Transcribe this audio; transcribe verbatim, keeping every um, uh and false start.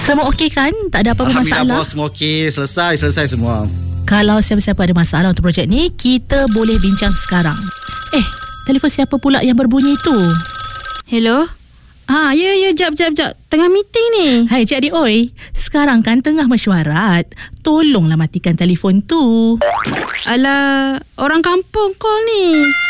Semua okey kan? Tak ada apa-apa masalah? Alhamdulillah bos, semua okey. Selesai, selesai semua. Kalau siapa-siapa ada masalah untuk projek ni, kita boleh bincang sekarang. Eh, telefon siapa pula yang berbunyi tu? Hello? Ah, ya, ya, jap, jap, jap. Tengah meeting ni. Hai, Cik Adik Oi. Sekarang kan tengah mesyuarat. Tolonglah matikan telefon tu. Alah, orang kampung call ni.